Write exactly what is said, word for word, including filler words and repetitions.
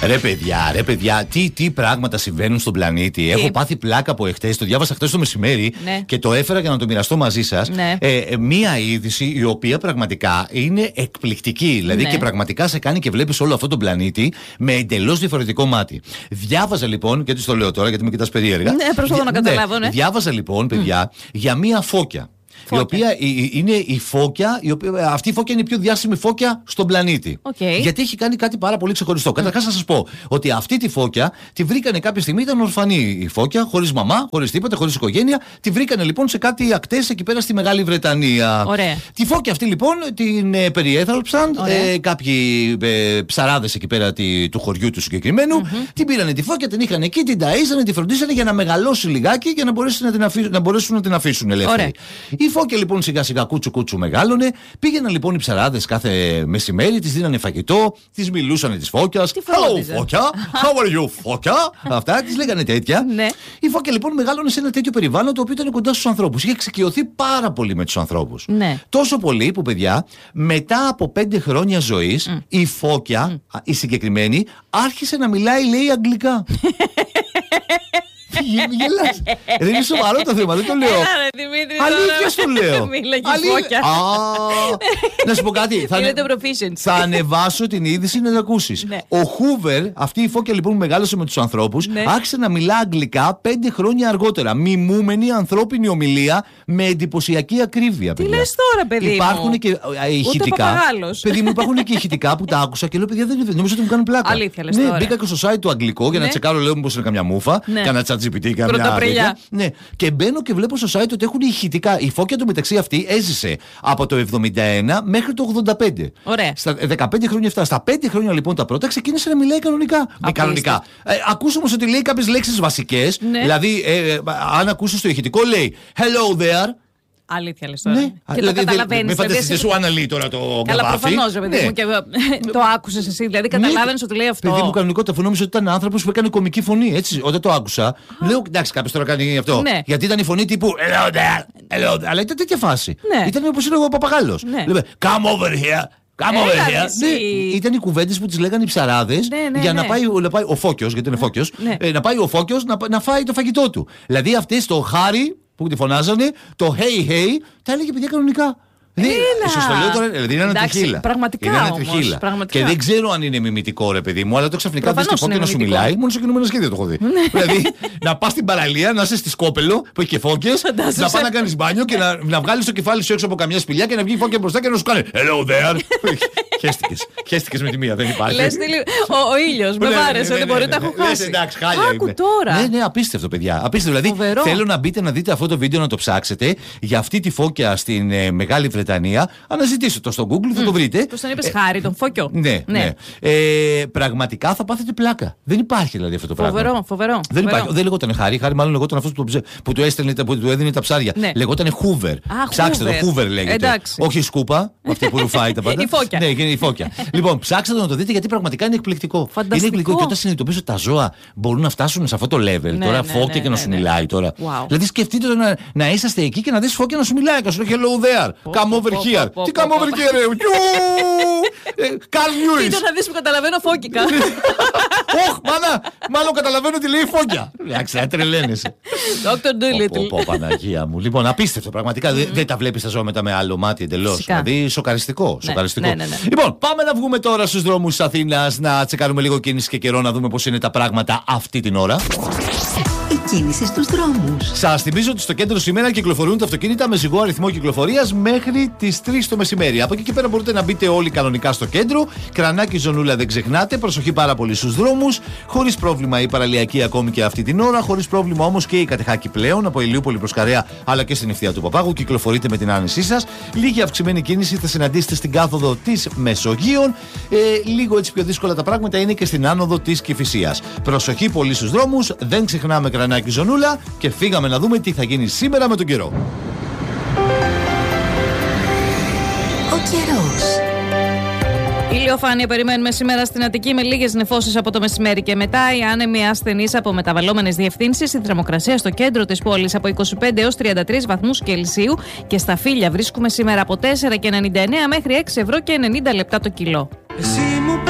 Ρε παιδιά, ρε παιδιά, τι, τι πράγματα συμβαίνουν στον πλανήτη. Τι? Έχω πάθει πλάκα από εχθές, το διάβασα χθες το μεσημέρι, ναι, και το έφερα για να το μοιραστώ μαζί σας. Ναι. Ε, μία είδηση η οποία πραγματικά είναι εκπληκτική. Δηλαδή, ναι, και πραγματικά σε κάνει και βλέπεις όλο αυτό τον πλανήτη με εντελώς διαφορετικό μάτι. Διάβαζα λοιπόν, γιατί στο λέω τώρα, γιατί με κοιτάς περίεργα. Ναι, προσπαθώ να καταλάβω, ναι. Διάβαζα λοιπόν, παιδιά, mm. για μία φώκια. Φώκια. Η οποία είναι η φώκια, η οποία, αυτή η φώκια είναι η πιο διάσημη φώκια στον πλανήτη. Okay. Γιατί έχει κάνει κάτι πάρα πολύ ξεχωριστό. Mm. Καταρχάς, να σας πω ότι αυτή τη φώκια τη βρήκανε κάποια στιγμή, ήταν ορφανή η φώκια, χωρίς μαμά, χωρίς τίποτα, χωρίς οικογένεια. Τη βρήκανε λοιπόν σε κάτι ακτές εκεί πέρα στη Μεγάλη Βρετανία. Ωραία. Τη φώκια αυτή λοιπόν την ε, περιέθαλψαν ε, κάποιοι ε, ψαράδες εκεί πέρα τη, του χωριού του συγκεκριμένου. Mm-hmm. Την πήρανε τη φώκια, την είχαν εκεί, την ταΐζανε, τη φροντίσανε για να μεγαλώσει λιγάκι και να μπορέσουν να την αφήσουν, να μπορέσουν να την αφήσουν ελεύθερη. Η φώκια λοιπόν σιγά σιγά κούτσου κούτσου μεγάλωνε. Πήγαιναν λοιπόν οι ψαράδες κάθε μεσημέρι, τις δίνανε φαγητό, τις μιλούσανε της φώκιας. Hello φώκια, how are you φώκια. Αυτά τις λέγανε τέτοια. Ναι. Η φώκια λοιπόν μεγάλωνε σε ένα τέτοιο περιβάλλον το οποίο ήταν κοντά στους ανθρώπους. Είχε εξοικειωθεί πάρα πολύ με τους ανθρώπους. Ναι. Τόσο πολύ που, παιδιά, μετά από πέντε χρόνια ζωής, mm. η φώκια, mm. η συγκεκριμένη, άρχισε να μιλάει, λέει, αγγλικά. Γελάς. Δεν είναι σοβαρό το θέμα, δεν το λέω. Αλήθεια σου λέω. Να σου πω κάτι. Θα ανεβάσω την είδηση να την ακούσεις. Ο Χούβερ, αυτή η φώκια λοιπόν που μεγάλωσε με τους ανθρώπους, άρχισε να μιλά αγγλικά πέντε χρόνια αργότερα. Μιμούμενη ανθρώπινη ομιλία με εντυπωσιακή ακρίβεια. Τι λες τώρα, παιδί μου? Υπάρχουν και ηχητικά. Παιδί μου, υπάρχουν και ηχητικά που τα άκουσα και λέω, παιδιά, δεν νομίζω ότι μου κάνουν πλάκα. Αλήθεια λες τώρα? Μπήκα και στο site του αγγλικό για να τσεκάρω, λέω, μήπως είναι καμιά μούφα. Κάνα τσατζιπιτή. Ναι. Και μπαίνω και βλέπω στο site ότι έχουν ηχητικά. Η φώκια του μεταξύ αυτή έζησε από το εβδομήντα ένα μέχρι το ογδόντα πέντε. Ωραία. Στα δεκαπέντε χρόνια αυτά. Στα πέντε χρόνια λοιπόν τα πρώτα ξεκίνησε να μιλάει κανονικά. Με κανονικά. Ε, ακούς όμως ότι λέει κάποιες λέξεις βασικές. Ναι. Δηλαδή, ε, ε, αν ακούσεις το ηχητικό, λέει Hello there. Αλήθεια λες τώρα. Ναι. Και δηλαδή, το καταλαβαίνεις. Με φανταστείς, δεν σου αναλύει τώρα το καβάφι. Καλά, προφανώς, ρε παιδί μου, και το άκουσες εσύ. Δηλαδή, καταλάβαινες ότι λέει αυτό. Παιδί μου, κανονικότητα, αφού νόμιζα ότι ήταν άνθρωπος που έκανε κωμική φωνή. Έτσι, όταν το άκουσα, λέω, εντάξει, κάποιος τώρα κάνει αυτό. Ναι. Γιατί ήταν η φωνή τύπου Hello there, hello there. Αλλά ήταν τέτοια φάση. Ναι. Ήταν όπως είναι ο Παπαγάλος. Ναι. Λέμε, come over here. Come over here. Ναι, ήταν οι κουβέντες που τις λέγανε οι ψαράδες, ναι, ναι, για ναι. να, πάει, να πάει ο Φώκιος, γιατί είναι Φώκιος, ναι. ε, να πάει ο Φώκιος να, να φάει το φαγητό του. Δηλαδή αυτές το χάρι που τη φωνάζανε, το hey hey, τα έλεγε παιδιά κανονικά. Σας το λέω τώρα, δηλαδή είναι ένα τριχύλα. Πραγματικά είναι ένα όμως, τριχύλα. Πραγματικά. Και δεν ξέρω αν είναι μιμητικό, ρε παιδί μου, αλλά το ξαφνικά δεις τη φώκια να σου μιλάει. Μόνο σε κινούμενα σχέδια το έχω δει. Δηλαδή να πας στην παραλία, να είσαι στη Σκόπελο που έχει και φώκες, να πας να κάνεις μπάνιο και να, να βγάλεις το κεφάλι σου έξω από καμιά σπηλιά και να βγει η φώκια μπροστά και να σου κάνει Hello there. Χέστηκες. Χέστηκες με τη μία, δεν υπάρχει. Λες ο ήλιος, με βάρεσε, δεν μπορεί, τα έχω χάσει. Εντάξει, χάλια είναι. Τώρα. Ναι, ναι, απίστευτο, παιδιά. Απίστευτο. Δηλαδή θέλω να μπείτε να δείτε αυτό το βίντεο, να το ψάξετε για αυτή τη φώκια στην Μεγάλη Βρετανία. Αναζητήστε το στο Google, θα το βρείτε. Πώς τον είπες, χάρη, τον Φώκιο. Ναι, ναι. Ε, πραγματικά θα πάθετε πλάκα. Δεν υπάρχει δηλαδή αυτό το πράγμα. Φοβερό, φοβερό. Δεν υπάρχει. Δεν λεγόταν χάρη, χάρη μάλλον λεγόταν αυτό που, που, του έστελνε, που του έδινε τα ψάρια. Ναι. Λεγόταν Hoover. Α, ψάξτε Hoover. Το Hoover λέγεται. Εντάξει. Όχι η σκούπα, αυτή που ρουφάει τα πάντα. Η φώκια. Ναι, η φώκια. Λοιπόν, ψάξτε το να το δείτε γιατί πραγματικά είναι εκπληκτικό. Φανταστικό. Είναι εκπληκτικό και όταν συνειδητοποιήσω ότι τα ζώα μπορούν να φτάσουν σε αυτό το level. Ναι, τώρα ναι, φώκια ναι, και να ναι, σου ναι. μιλάει τώρα. Wow. Δηλαδή σκεφτείτε να, να είσαστε εκεί και να δεις φώκια να σου μιλάει. Και να σου λέει hello there. Come over here. Τι come over here. Καρλ Λιούις. Κοίτα να δεις που καταλαβαίνω φώκικα. Ωχ, μάνα, μάλλον καταλαβαίνω τι λέει η φώκια. Εντάξει, τρελαίνεσαι. Δόκτωρ Ντούλιτλ. Πω, Παναγία μου. Λοιπόν, απίστευτο πραγματικά. Δεν τα βλέπεις τα ζώα μετά με άλλο μάτι εντελώς. Δηλαδή, σοκαριστικό. Λοιπόν, πάμε να βγούμε τώρα στους δρόμους της Αθήνας να τσεκάρουμε λίγο κίνηση και καιρό να δούμε πώς είναι τα πράγματα αυτή την ώρα. Η κίνηση στους δρόμους. Σας θυμίζω ότι στο κέντρο σήμερα κυκλοφορούν τα αυτοκίνητα με ζυγό αριθμό κυκλοφορίας μέχρι τις τρεις το μεσημέρι. Από εκεί και πέρα μπορείτε να μπείτε όλοι κανονικά στο κέντρο. Κρανάκι, ζωνούλα δεν ξεχνάτε. Προσοχή πάρα πολύ στους δρόμους. Χωρίς πρόβλημα η παραλιακή ακόμη και αυτή την ώρα. Χωρίς πρόβλημα όμως και η Κατεχάκη πλέον από Ηλιούπολη προς Καρέα αλλά και στην ευθεία του Παπάγου. Κυκλοφορείτε με την άνεσή σας. Λίγη αυξημένη κίνηση θα συναντήσετε στην κάθοδο της Μεσογείων. Ε, λίγο έτσι πιο δύσκολα τα πράγματα είναι και στην άνοδο της Κηφισίας. Προσοχή πολύ στους δρόμους. Δεν ξεχνάμε κρανάκι, ζωνούλα και φύγαμε να δούμε τι θα γίνει σήμερα με τον καιρό. Ο καιρός. Ηλιοφάνεια περιμένουμε σήμερα στην Αττική με λίγες νεφώσεις από το μεσημέρι και μετά. Οι άνεμοι ασθενείς από μεταβαλλόμενες διευθύνσεις. Η θερμοκρασία στο κέντρο της πόλης από είκοσι πέντε έως τριάντα τρεις βαθμούς Κελσίου και στα Φύλια βρίσκουμε σήμερα από τέσσερα και ενενήντα εννέα μέχρι έξι ευρώ και ενενήντα λεπτά το κιλό. Εσύ